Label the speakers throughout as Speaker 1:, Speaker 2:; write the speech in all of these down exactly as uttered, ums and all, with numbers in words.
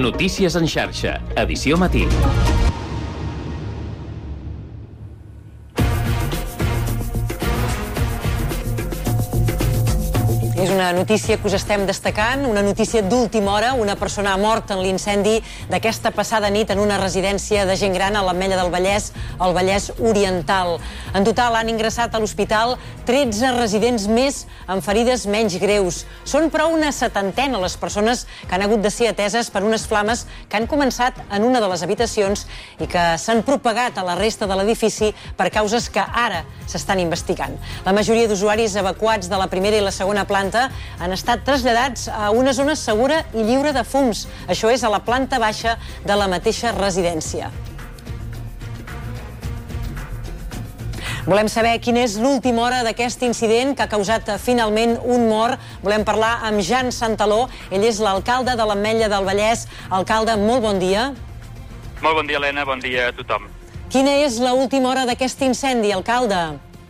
Speaker 1: Notícies en xarxa, edició matí.
Speaker 2: És una notícia que us estem destacant, una notícia d'última hora. Una persona ha mort en l'incendi d'aquesta passada nit en una residència de gent gran a l'Ametlla del Vallès, al Vallès Oriental. En total han ingressat a l'hospital tretze residents més amb ferides menys greus. Són però una setantena les persones que han hagut de ser ateses per unes flames que han començat en una de les habitacions i que s'han propagat a la resta de l'edifici per causes que ara s'estan investigant. La majoria d'usuaris evacuats de la primera i la segona planta han estat traslladats a una zona segura i lliure de fums. Això és a la planta baixa de la mateixa residència. Volem saber quina és l'última hora d'aquest incident que ha causat finalment un mort. Volem parlar amb Jan Santaló. Ell és l'alcalde de l'Ametlla del Vallès. Alcalde, molt bon dia.
Speaker 3: Molt bon dia, Helena. Bon dia a tothom.
Speaker 2: Quina és l'última hora d'aquest incendi, alcalde?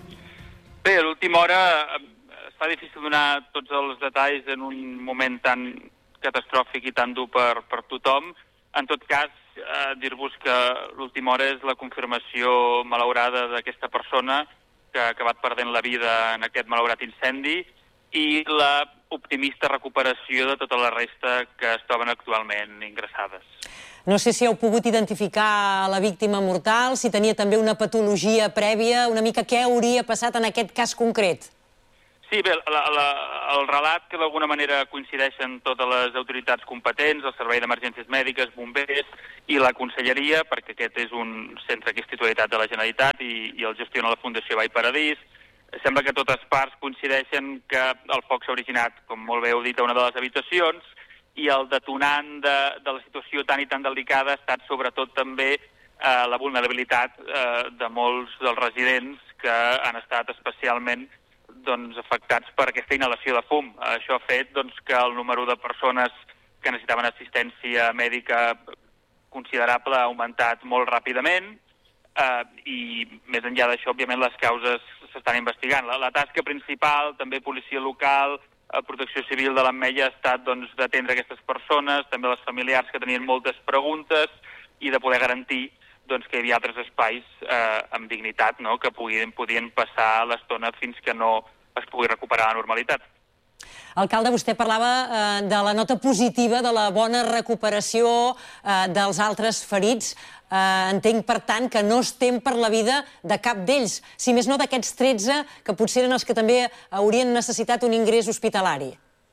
Speaker 3: Bé, a l'última hora es fa difícil donar tots els detalls en un moment tan catastròfic i tan dur per, per tothom. En tot cas, eh, dir-vos que l'última hora és la confirmació malaurada d'aquesta persona que ha acabat perdent la vida en aquest malaurat incendi i la optimista recuperació de tota la resta que es troben actualment ingressades.
Speaker 2: No sé si heu pogut identificar la víctima mortal, si tenia també una patologia prèvia, una mica què hauria passat en aquest cas concret.
Speaker 3: Sí, bé, la, la, el relat que d'alguna manera coincideixen totes les autoritats competents, el Servei d'Emergències Mèdiques, bombers i la Conselleria, perquè aquest és un centre que és titularitat de la Generalitat i, i el gestiona la Fundació Vall Paradís. Sembla que totes parts coincideixen que el foc s'ha originat, com molt bé heu dit, a una de les habitacions i el detonant de, de la situació tan i tan delicada ha estat sobretot també eh, la vulnerabilitat eh, de molts dels residents que han estat especialment doncs, afectats per aquesta inhalació de fum. Això ha fet doncs, que el número de persones que necessitaven assistència mèdica considerable ha augmentat molt ràpidament eh, i més enllà d'això, òbviament, les causes s'estan investigant. La, la tasca principal, també policia local, eh, protecció civil de l'Ametlla ha estat doncs, d'atendre aquestes persones, també les familiars que tenien moltes preguntes i de poder garantir doncs, que hi havia altres espais eh, amb dignitat, no?, que podien, podien passar l'estona fins que no es pugui recuperar la normalitat.
Speaker 2: Alcalde, vostè parlava eh, de la nota positiva, de la bona recuperació eh, dels altres ferits. Eh, entenc, per tant, que no es tem per la vida de cap d'ells, si més no d'aquests tretze, que potser eren els que també haurien necessitat un ingrés hospitalari.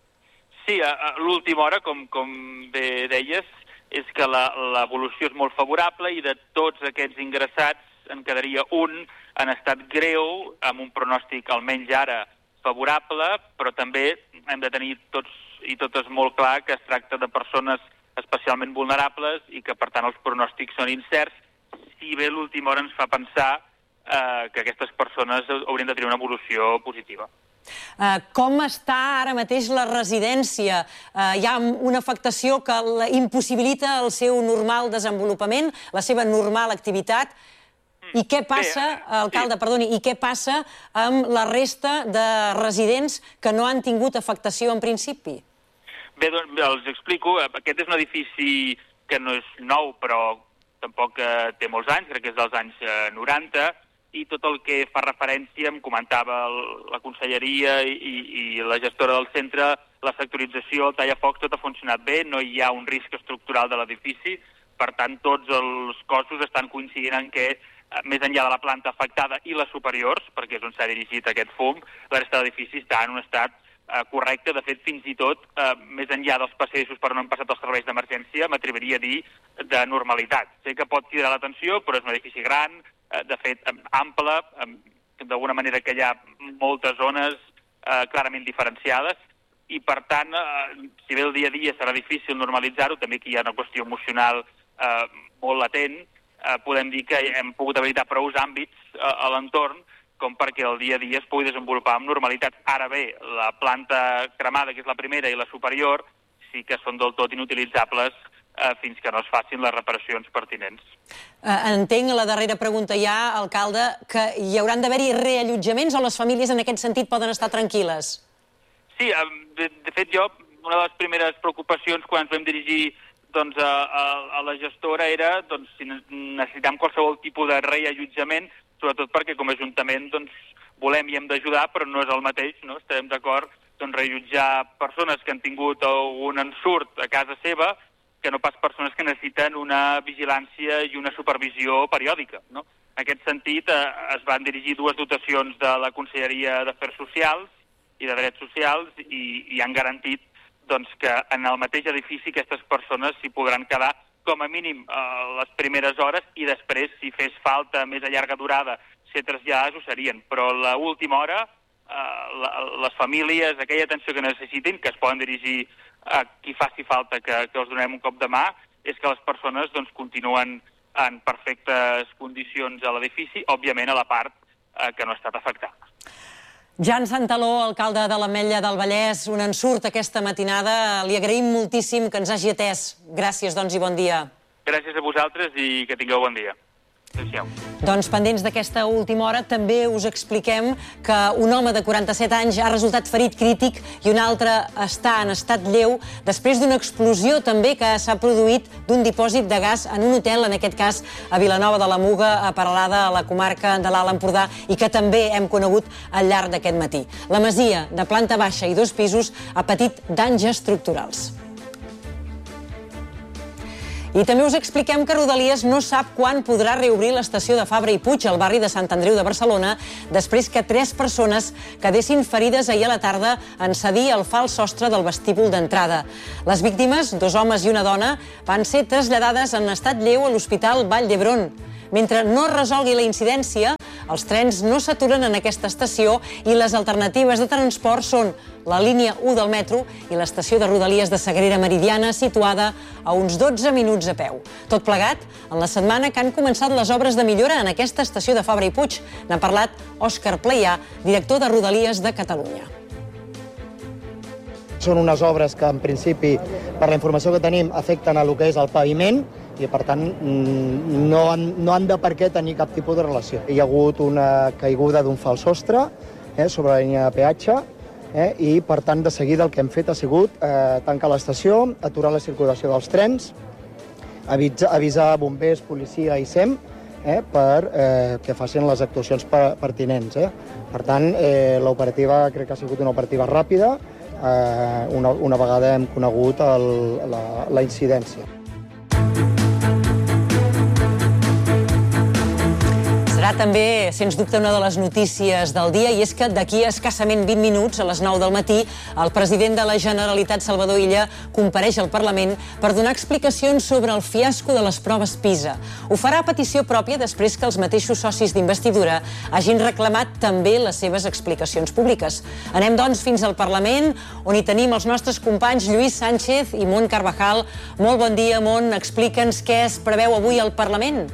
Speaker 3: Sí, a, a l'última hora, com, com bé deies, és que l'evolució és molt favorable i de tots aquests ingressats en quedaria un en estat greu, amb un pronòstic almenys ara favorable, però també hem de tenir tots i totes molt clar que es tracta de persones especialment vulnerables i que, per tant, els pronòstics són incerts, si bé l'última hora ens fa pensar eh, que aquestes persones haurien de tenir una evolució positiva.
Speaker 2: Uh, com està ara mateix la residència? Uh, hi ha una afectació que la impossibilita el seu normal desenvolupament, la seva normal activitat? I què passa, Bé, alcalde, sí. perdoni, i què passa amb la resta de residents que no han tingut afectació en principi?
Speaker 3: Bé, doncs els explico. Aquest és un edifici que no és nou, però tampoc eh, té molts anys, crec que és dels anys eh, noranta, i tot el que fa referència, em comentava el, la Conselleria i, i la gestora del centre, la sectorització, el tallafocs, tot ha funcionat bé, no hi ha un risc estructural de l'edifici, per tant, tots els cossos estan coincidint en que, eh, més enllà de la planta afectada i les superiors, perquè és on s'ha dirigit aquest fum, la resta de l'edifici està en un estat eh, correcte. De fet, fins i tot, eh, més enllà dels passadissos per on han passat els serveis d'emergència, m'atreviria a dir de normalitat. Sé que pot cridar l'atenció, però és un edifici gran, de fet, ample, d'alguna manera que hi ha moltes zones eh, clarament diferenciades i, per tant, eh, si bé el dia a dia serà difícil normalitzar-ho, també que hi ha una qüestió emocional eh, molt latent, eh, podem dir que hem pogut habilitar prou àmbits eh, a l'entorn com perquè el dia a dia es pugui desenvolupar amb normalitat. Ara bé, la planta cremada, que és la primera, i la superior, sí que són del tot inutilitzables Eh, fins que no es facin les reparacions pertinents.
Speaker 2: Eh, entenc, la darrera pregunta ja, alcalde, que hi hauran d'haver-hi reallotjaments o les famílies en aquest sentit poden estar tranquil·les?
Speaker 3: Sí, eh, de, de fet jo, una de les primeres preocupacions quan ens vam dirigir doncs, a, a, a la gestora era doncs, si necessitem qualsevol tipus de reallotjament, sobretot perquè com a Ajuntament doncs, volem i hem d'ajudar, però no és el mateix, no? Estem d'acord doncs, reallotjar persones que han tingut un ensurt a casa seva, que no pas persones que necessiten una vigilància i una supervisió periòdica, no? En aquest sentit, eh, es van dirigir dues dotacions de la Conselleria d'Afers Socials i de Drets Socials i, i han garantit doncs, que en el mateix edifici aquestes persones s'hi podran quedar com a mínim eh, les primeres hores i després, si fes falta més a llarga durada, ser traslladades ho serien. Però a l'última hora, eh, la, les famílies, aquella atenció que necessitin, que es poden dirigir a qui faci falta que, que els donem un cop de mà, és que les persones doncs, continuen en perfectes condicions a l'edifici, òbviament a la part eh, que no ha estat afectada.
Speaker 2: Jan Santaló, alcalde de l'Ametlla del Vallès, un ensurt aquesta matinada. Li agraïm moltíssim que ens hagi atès. Gràcies, doncs, i bon dia.
Speaker 3: Gràcies a vosaltres i que tingueu bon dia. Adéu-siau.
Speaker 2: Doncs pendents d'aquesta última hora també us expliquem que un home de quaranta-set anys ha resultat ferit crític i un altre està en estat lleu després d'una explosió també que s'ha produït d'un dipòsit de gas en un hotel, en aquest cas a Vilanova de la Muga, a Peralada, a la comarca de l'Alt Empordà, i que també hem conegut al llarg d'aquest matí. La masia, de planta baixa i dos pisos, ha patit danys estructurals. I també us expliquem que Rodalies no sap quan podrà reobrir l'estació de Fabra i Puig, al barri de Sant Andreu de Barcelona, després que tres persones quedessin ferides ahir a la tarda en cedir el fals sostre del vestíbul d'entrada. Les víctimes, dos homes i una dona, van ser traslladades en estat lleu a l'Hospital Vall d'Hebron. Mentre no es resolgui la incidència, els trens no s'aturen en aquesta estació i les alternatives de transport són la línia u del metro i l'estació de Rodalies de Sagrera Meridiana, situada a uns dotze minuts a peu. Tot plegat en la setmana que han començat les obres de millora en aquesta estació de Fabra i Puig. N'ha parlat Òscar Pleià, director de Rodalies de Catalunya.
Speaker 4: Són unes obres que, en principi, per la informació que tenim, afecten a lo que és el paviment i, per tant, no han, no han de per què tenir cap tipus de relació. Hi ha hagut una caiguda d'un fals sostre eh, sobre la línia de peatge eh, i, per tant, de seguida el que hem fet ha sigut eh, tancar l'estació, aturar la circulació dels trens, avisar, avisar bombers, policia i SEM eh, per eh, que facin les actuacions pertinents. Eh. Per tant, eh, l'operativa crec que ha sigut una operativa ràpida, eh, una, una vegada hem conegut el, la, la incidència.
Speaker 2: Serà també, sens dubte, una de les notícies del dia, i és que d'aquí a escassament vint minuts, a les nou del matí, el president de la Generalitat, Salvador Illa, compareix al Parlament per donar explicacions sobre el fiasco de les proves PISA. Ho farà a petició pròpia després que els mateixos socis d'investidura hagin reclamat també les seves explicacions públiques. Anem, doncs, fins al Parlament, on hi tenim els nostres companys Lluís Sánchez i Mont Carvajal. Molt bon dia, Mont. Explica'ns què es preveu avui al Parlament.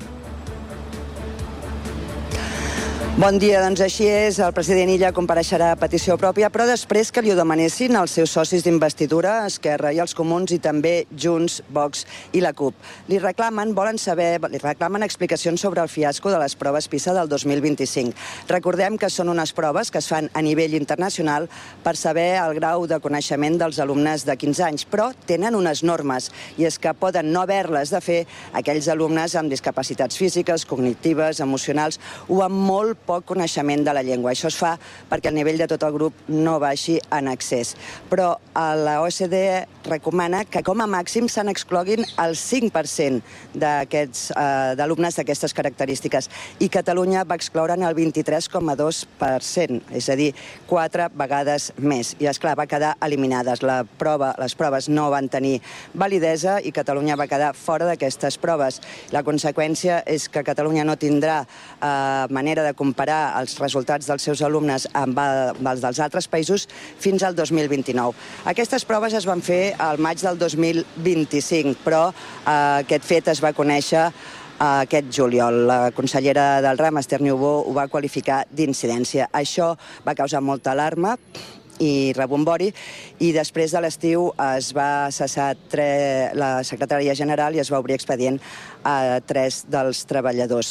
Speaker 5: Bon dia, doncs així és, el president Illa compareixerà a petició pròpia, però després que li ho demanessin els seus socis d'investidura, Esquerra i els Comuns, i també Junts, Vox i la CUP. Li reclamen, volen saber, li reclamen explicacions sobre el fiasco de les proves PISA del dos mil vint-i-cinc. Recordem que són unes proves que es fan a nivell internacional per saber el grau de coneixement dels alumnes de quinze anys, però tenen unes normes, i és que poden no haver-les de fer aquells alumnes amb discapacitats físiques, cognitives, emocionals o amb molt poc coneixement de la llengua. Això es fa perquè el nivell de tot el grup no baixi en excés. Però la O E C D recomana que com a màxim se n'excloguin el cinc per cent d'aquests eh, d'alumnes d'aquestes característiques, i Catalunya va excloure'n el vint-i-tres coma dos per cent, és a dir, quatre vegades més. I, esclar, va quedar eliminades. La prova, les proves no van tenir validesa i Catalunya va quedar fora d'aquestes proves. La conseqüència és que Catalunya no tindrà eh, manera de comparar els resultats dels seus alumnes amb els dels altres països fins al dos mil vint-i-nou. Aquestes proves es van fer al maig del dos mil vint-i-cinc, però eh, aquest fet es va conèixer eh, aquest juliol. La consellera del ram, Esther Niubó, ho va qualificar d'incidència. Això va causar molta alarma i rebombori, i després de l'estiu es va cessar la secretària general i es va obrir expedient a tres dels treballadors.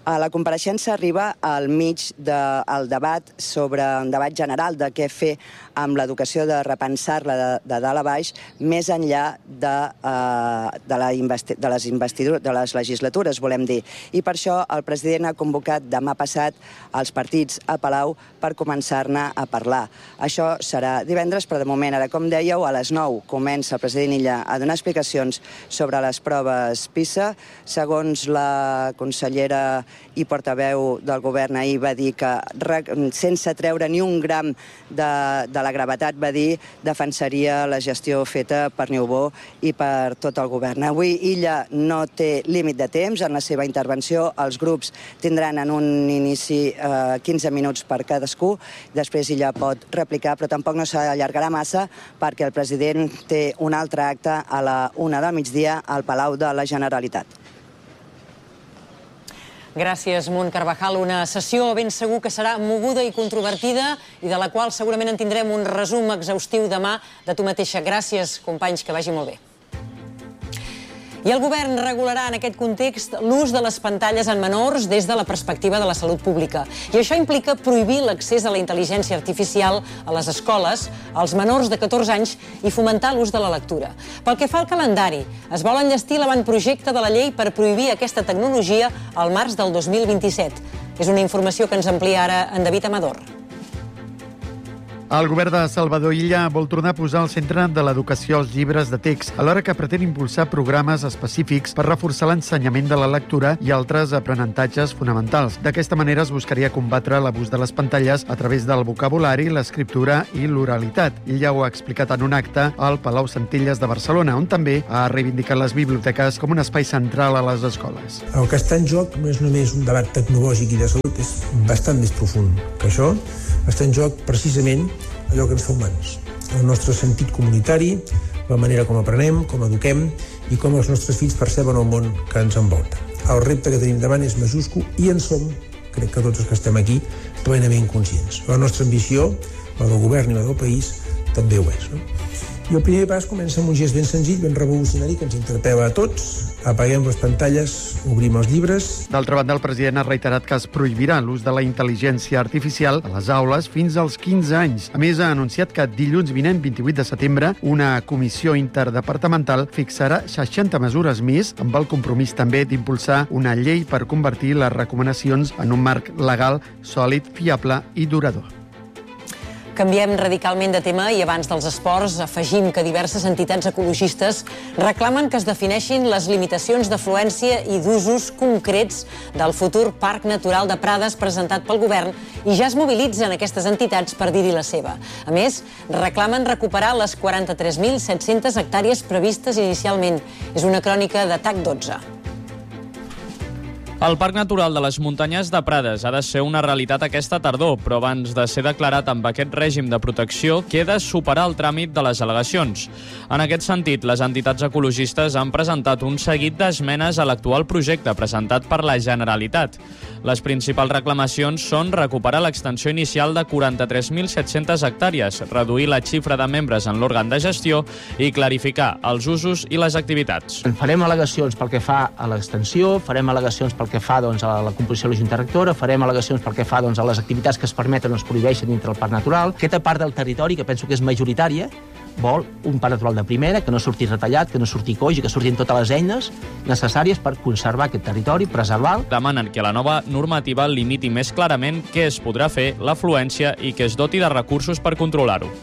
Speaker 5: La compareixença arriba al mig del debat sobre un debat general de què fer amb l'educació, de repensar-la de, de dalt a baix, més enllà de, uh, de, la investi de, les investidures, de les legislatures, volem dir. I per això el president ha convocat demà passat els partits a Palau per començar-ne a parlar. Això serà divendres, però de moment, ara com dèieu, a les nou comença el president Illa a donar explicacions sobre les proves PISA. Segons la consellera i portaveu del govern ahir va dir que sense treure ni un gram de, de la gravetat, va dir, defensaria la gestió feta per Niubó i per tot el govern. Avui Illa no té límit de temps en la seva intervenció. Els grups tindran en un inici eh, quinze minuts per cadascú. Després Illa pot replicar, però tampoc no s'allargarà massa perquè el president té un altre acte a la una del migdia al Palau de la Generalitat.
Speaker 2: Gràcies, Munt Carvajal. Una sessió ben segur que serà moguda i controvertida i de la qual segurament en tindrem un resum exhaustiu demà de tu mateixa. Gràcies, companys, que vagi molt bé. I el govern regularà en aquest context l'ús de les pantalles en menors des de la perspectiva de la salut pública. I això implica prohibir l'accés a la intel·ligència artificial a les escoles, als menors de catorze anys i fomentar l'ús de la lectura. Pel que fa al calendari, es vol enllestir l'avantprojecte de la llei per prohibir aquesta tecnologia al març del dos mil vint-i-set. És una informació que ens amplia ara en David Amador.
Speaker 6: El govern de Salvador Illa vol tornar a posar al centre de l'educació els llibres de text, alhora que pretén impulsar programes específics per reforçar l'ensenyament de la lectura i altres aprenentatges fonamentals. D'aquesta manera es buscaria combatre l'abús de les pantalles a través del vocabulari, l'escriptura i l'oralitat. Illa ho ha explicat en un acte al Palau Centelles de Barcelona, on també ha reivindicat les biblioteques com un espai central a les escoles.
Speaker 7: El que està en joc no és només un debat tecnològic i de salut, és bastant més profund que això. Està en joc precisament allò que ens fa humans, el nostre sentit comunitari, la manera com aprenem, com eduquem i com els nostres fills perceben el món que ens envolta. El repte que tenim davant és majúscul i en som, crec que tots els que estem aquí, plenament conscients. La nostra ambició, la del govern i la del país, també ho és. No? I el primer pas comença amb un gest ben senzill, ben revolucionari, que ens interpel·la a tots. Apaguem les pantalles, obrim els llibres.
Speaker 6: D'altra banda, el president ha reiterat que es prohibirà l'ús de la intel·ligència artificial a les aules fins als quinze anys. A més, ha anunciat que dilluns vinent, vint-i-vuit de setembre, una comissió interdepartamental fixarà seixanta mesures més amb el compromís també d'impulsar una llei per convertir les recomanacions en un marc legal sòlid, fiable i durador.
Speaker 2: Canviem radicalment de tema i abans dels esports afegim que diverses entitats ecologistes reclamen que es defineixin les limitacions d'afluència i d'usos concrets del futur Parc Natural de Prades presentat pel govern i ja es mobilitzen aquestes entitats per dir-hi la seva. A més, reclamen recuperar les quaranta-tres mil set-centes hectàrees previstes inicialment. És una crònica de T A C dotze.
Speaker 8: El Parc Natural de les Muntanyes de Prades ha de ser una realitat aquesta tardor, però abans de ser declarat amb aquest règim de protecció queda superar el tràmit de les al·legacions. En aquest sentit, les entitats ecologistes han presentat un seguit d'esmenes a l'actual projecte presentat per la Generalitat. Les principals reclamacions són recuperar l'extensió inicial de quaranta-tres mil set-centes hectàrees, reduir la xifra de membres en l'òrgan de gestió i clarificar els usos i les activitats.
Speaker 9: Farem al·legacions pel que fa a l'extensió, farem al·legacions pel que fa doncs, a la composició de la Junta Rectora, farem al·legacions pel que fa doncs, a les activitats que es permeten o es prohibeixen dintre del Parc Natural. Aquesta part del territori, que penso que és majoritària, vol un Parc Natural de primera, que no surti retallat, que no surti coix i que surtin totes les eines necessàries per conservar aquest territori, preservar-lo.
Speaker 8: Demanen que la nova normativa limiti més clarament què es podrà fer, l'afluència i que es doti de recursos per controlar-ho.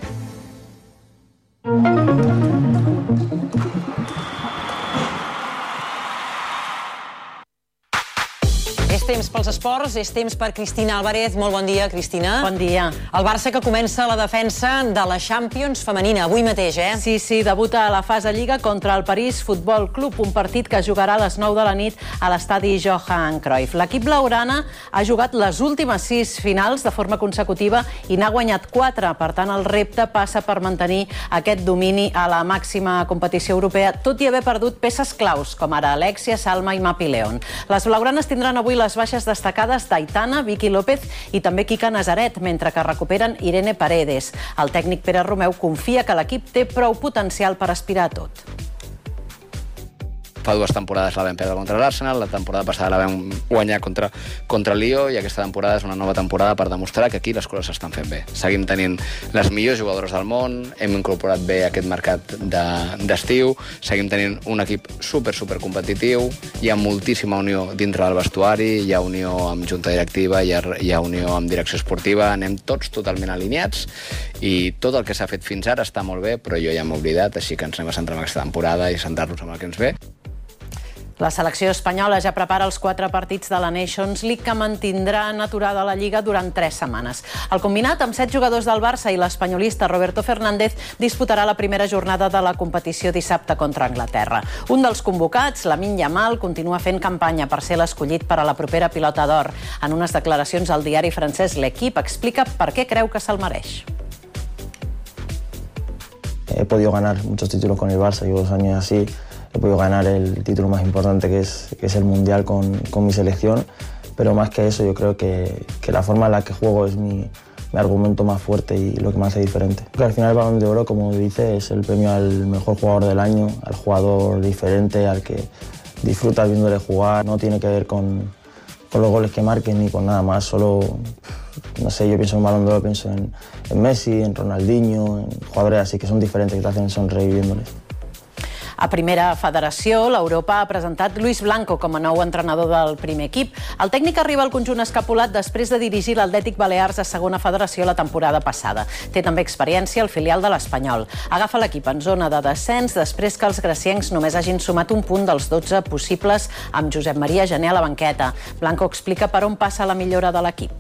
Speaker 2: És temps pels esports, és temps per Cristina Álvarez. Molt bon dia, Cristina.
Speaker 10: Bon dia.
Speaker 2: El Barça que comença la defensa de la Champions femenina, avui mateix, eh?
Speaker 10: Sí, sí, debuta a la fase Lliga contra el París Futbol Club, un partit que jugarà a les nou de la nit a l'estadi Johan Cruyff. L'equip blaugrana ha jugat les últimes sis finals de forma consecutiva i n'ha guanyat quatre. Per tant, el repte passa per mantenir aquest domini a la màxima competició europea, tot i haver perdut peces claus, com ara Alexia, Salma i Mapi León. Les blaugranes tindran avui les baixes destacades d'Aitana, Vicky López i també Kika Nazaret, mentre que recuperen Irene Paredes. El tècnic Pere Romeu confia que l'equip té prou potencial per aspirar a tot.
Speaker 11: Fa dues temporades la vam perdre contra l'Arsenal, la temporada passada la vam guanyar contra, contra el Lió, i aquesta temporada és una nova temporada per demostrar que aquí les coses s'estan fent bé. Seguim tenint les millors jugadores del món, hem incorporat bé aquest mercat d'estiu, de, seguim tenint un equip super, super competitiu, hi ha moltíssima unió dintre del vestuari, hi ha unió amb junta directiva, hi ha, hi ha unió amb direcció esportiva, anem tots totalment alineats i tot el que s'ha fet fins ara està molt bé, però jo ja m'he oblidat, així que ens anem a centrar en aquesta temporada i centrar-nos en el que ens ve.
Speaker 10: La selecció espanyola ja prepara els quatre partits de la Nations League que mantindrà aturada la Lliga durant tres setmanes. El combinat, amb set jugadors del Barça i l'espanyolista Roberto Fernández, disputarà la primera jornada de la competició dissabte contra Anglaterra. Un dels convocats, Lamine Yamal, continua fent campanya per ser l'escollit per a la propera Pilota d'Or. En unes declaracions al diari francès L'Equipe explica per què creu que se'l mereix.
Speaker 12: He podido ganar muchos títulos con el Barça, llevo dos años así. He podido ganar el título más importante, que es, que es el Mundial con, con mi selección, pero más que eso yo creo que, que la forma en la que juego es mi, mi argumento más fuerte y lo que me hace diferente. Porque al final el Balón de Oro, como dice, es el premio al mejor jugador del año, al jugador diferente, al que disfrutas viéndole jugar. No tiene que ver con, con los goles que marques ni con nada más, solo, no sé, yo pienso en Balón de Oro, pienso en, en Messi, en Ronaldinho, en jugadores así que son diferentes, que te hacen sonreír viéndoles.
Speaker 10: A primera federació, l'Europa ha presentat Luis Blanco com a nou entrenador del primer equip. El tècnic arriba al conjunt escapulat després de dirigir l'Atlètic Balears a segona federació la temporada passada. Té també experiència al filial de l'Espanyol. Agafa l'equip en zona de descens després que els graciencs només hagin sumat un punt dels dotze possibles amb Josep Maria Jané a la banqueta. Blanco explica per on passa la millora de l'equip.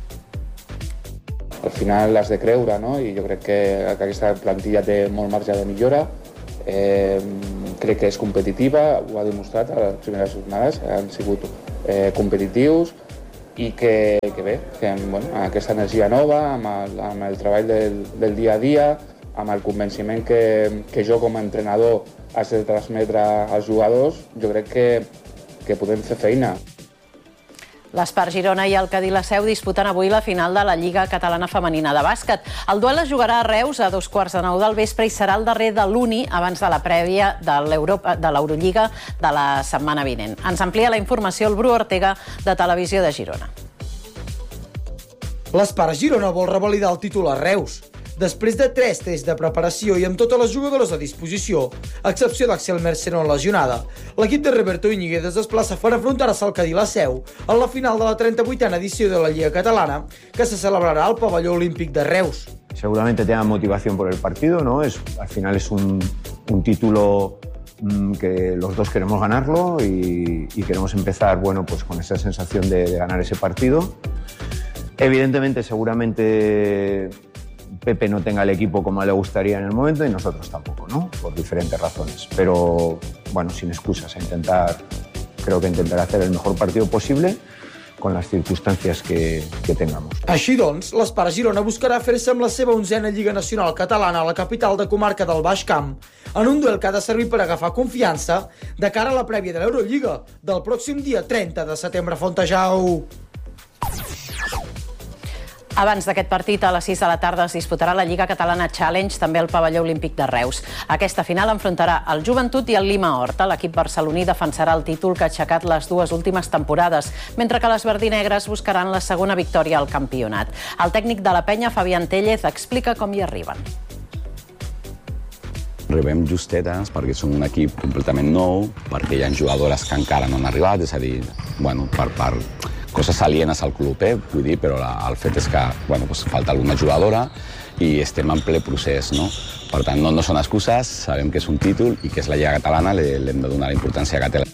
Speaker 13: Al final l'has de creure, no? I jo crec que aquesta plantilla té molt marge de millora. Eh, crec que és competitiva, ho ha demostrat a les primeres jornades, han sigut eh, competitius i que, que bé, que bueno, aquesta energia nova, amb el, amb el treball del, del dia a dia, amb el convenciment que, que jo com a entrenador has de transmetre als jugadors, jo crec que, que podem fer feina.
Speaker 10: L'Espar Girona i el Cadí la Seu disputen avui la final de la Lliga Catalana Femenina de Bàsquet. El duel es jugarà a Reus a dos quarts de nou del vespre i serà el darrer de l'Uni abans de la prèvia de l'Eurolliga de la setmana vinent. Ens amplia la informació el Bru Ortega de Televisió de Girona.
Speaker 14: L'Espar Girona vol revalidar el títol a Reus. Després de tres tests de preparació i amb totes les jugadores a disposició, a excepció d'Axel Mercero lesionada, l'equip de Roberto Íñiguez es desplaça per enfrontar-se al Cadí la Seu en la final de la trenta-vuitena edició de la Lliga Catalana, que se celebrarà al pavelló olímpic de Reus.
Speaker 15: Seguramente tengan motivación por el partido, ¿no? Es, al final es un, un título mmm, que los dos queremos ganarlo y, y queremos empezar, bueno, pues con esa sensación de, de ganar ese partido. Evidentemente, seguramente Pepe no tenga el equipo como le gustaría en el momento y nosotros tampoco, ¿no? Por diferentes razones. Pero, bueno, sin excusas, a intentar, creo que intentar hacer el mejor partido posible con les circumstàncies que, que tengamos.
Speaker 14: Així doncs, l'Espar Girona buscarà fer-se amb la seva onzena Lliga Nacional Catalana a la capital de comarca del Baix Camp, en un duel que ha de servir per agafar confiança de cara a la prèvia de l'Eurolliga del pròxim dia trenta de setembre a Fontejau.
Speaker 10: Abans d'aquest partit, a les sis de la tarda es disputarà la Lliga Catalana Challenge, també al pavelló olímpic de Reus. Aquesta final enfrontarà el Joventut i el Lima Horta. L'equip barceloní defensarà el títol que ha aixecat les dues últimes temporades, mentre que les verdinegres buscaran la segona victòria al campionat. El tècnic de la penya, Fabián Téllez, explica com hi arriben.
Speaker 16: Arribem justetes perquè som un equip completament nou, perquè hi ha jugadores que encara no han arribat, és a dir, bueno, per part coses alienes al club, eh? Vull dir, però la, el fet és que bueno, pues, falta alguna jugadora i estem en ple procés, no? Per tant, no, no són excuses, sabem que és un títol i que és la Lliga Catalana, l'hem de donar la importància que té.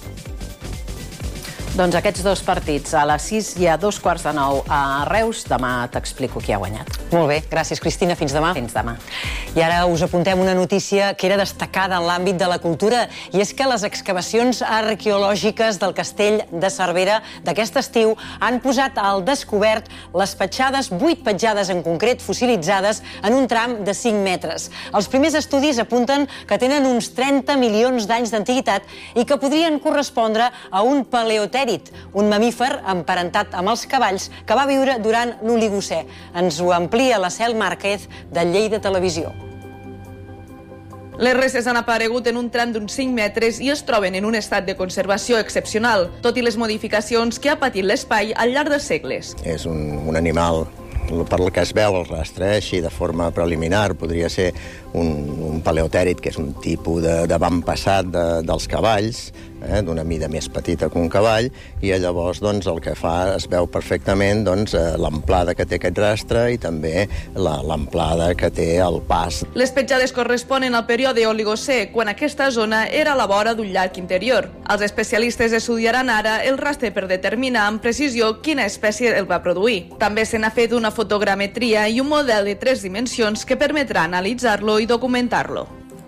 Speaker 10: Doncs aquests dos partits, a les sis i a dos quarts de nou a Reus. Demà t'explico qui ha guanyat.
Speaker 2: Molt bé, gràcies, Cristina. Fins demà.
Speaker 10: Fins demà.
Speaker 2: I ara us apuntem una notícia que era destacada en l'àmbit de la cultura, i és que les excavacions arqueològiques del castell de Cervera d'aquest estiu han posat al descobert les petjades, vuit petjades en concret, fossilitzades en un tram de cinc metres. Els primers estudis apunten que tenen uns trenta milions d'anys d'antiguitat i que podrien correspondre a un paleotèrit, un mamífer emparentat amb els cavalls que va viure durant l'Oligocè. Ens ho amplia la Cel Márquez de Lleida Televisió.
Speaker 17: Les restes han aparegut en un tram d'uns cinc metres i es troben en un estat de conservació excepcional, tot i les modificacions que ha patit l'espai al llarg dels segles.
Speaker 18: És un, un animal, per el que es veu el rastre, així de forma preliminar, podria ser un, un paleotèrid, que és un tipus d'avantpassat de, dels cavalls, eh, d'una mida més petita que un cavall, i llavors doncs, el que fa es veu perfectament doncs, l'amplada que té aquest rastre i també l'amplada que té el pas.
Speaker 17: Les petjades corresponen al període Oligocè, quan aquesta zona era a la vora d'un llac interior. Els especialistes estudiaran ara el rastre per determinar amb precisió quina espècie el va produir. També se n'ha fet una fotogrametria i un model de tres dimensions que permetrà analitzar-lo i documentar-lo.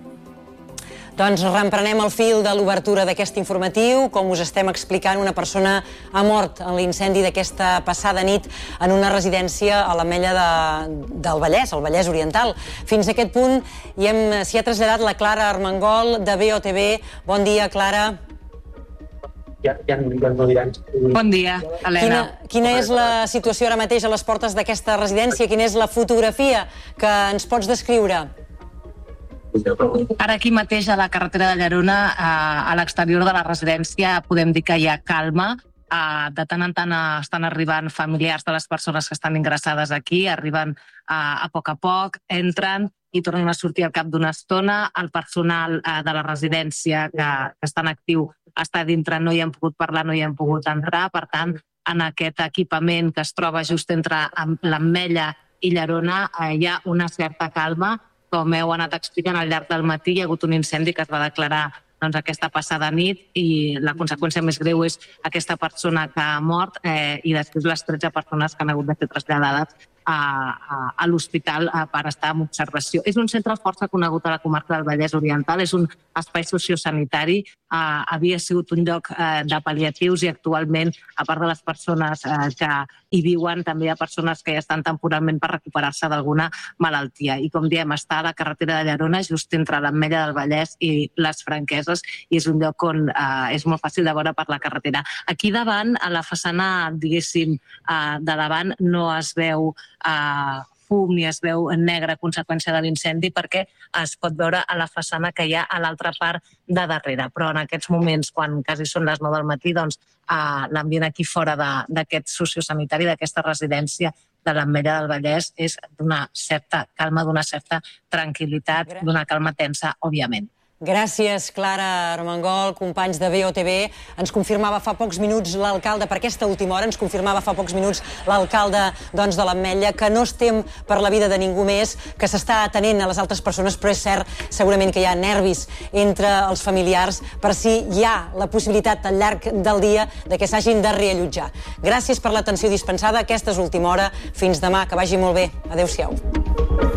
Speaker 2: Doncs reemprenem el fil de l'obertura d'aquest informatiu. Com us estem explicant, una persona ha mort en l'incendi d'aquesta passada nit en una residència a l'Ametlla de, del Vallès, al Vallès Oriental. Fins a aquest punt s'hi ha traslladat la Clara Armengol, de B O T V. Bon dia, Clara.
Speaker 19: Ja, ja no diran. Bon dia, Helena.
Speaker 2: Quina, quina és la situació ara mateix a les portes d'aquesta residència? Quina és la fotografia que ens pots descriure?
Speaker 19: Ara aquí mateix a la carretera de Llerona, a l'exterior de la residència, podem dir que hi ha calma. De tant en tant estan arribant familiars de les persones que estan ingressades aquí, arriben a poc a poc, entren i tornen a sortir al cap d'una estona. El personal de la residència que està en actiu està dintre, no hi hem pogut parlar, no hi hem pogut entrar. Per tant, en aquest equipament que es troba just entre l'Ametlla i Llerona hi ha una certa calma. Com heu anat explicant al llarg del matí, hi ha hagut un incendi que es va declarar doncs, aquesta passada nit i la conseqüència més greu és aquesta persona que ha mort eh, i després les tretze persones que han hagut de ser traslladades a, a, a l'hospital per estar en observació. És un centre força conegut a la comarca del Vallès Oriental, és un espai sociosanitari, eh, havia sigut un lloc eh, de pal·liatius i actualment, a part de les persones eh, que hi viuen, també hi ha persones que ja estan temporalment per recuperar-se d'alguna malaltia. I com diem, està a la carretera de Llerona, just entre l'Ametlla del Vallès i les Franqueses, i és un lloc on eh, és molt fàcil de veure per la carretera. Aquí davant, a la façana, diguéssim, eh, de davant, no es veu eh, fum ni es veu negre a conseqüència de l'incendi perquè es pot veure a la façana que hi ha a l'altra part de darrere. Però en aquests moments, quan quasi són les nou del matí, doncs eh, l'ambient aquí fora d'aquest sociosanitari, d'aquesta residència de l'Ametlla del Vallès, és d'una certa calma, d'una certa tranquil·litat, d'una calma tensa, òbviament.
Speaker 2: Gràcies, Clara Armengol, companys de B O T V. Ens confirmava fa pocs minuts l'alcalde, per aquesta última hora, ens confirmava fa pocs minuts l'alcalde doncs, de l'Ametlla, que no es tem per la vida de ningú més, que s'està atenent a les altres persones, però és cert, segurament que hi ha nervis entre els familiars per si hi ha la possibilitat al llarg del dia de que s'hagin de reallotjar. Gràcies per l'atenció dispensada. Aquesta és l'última hora. Fins demà, que vagi molt bé. Adéu-siau.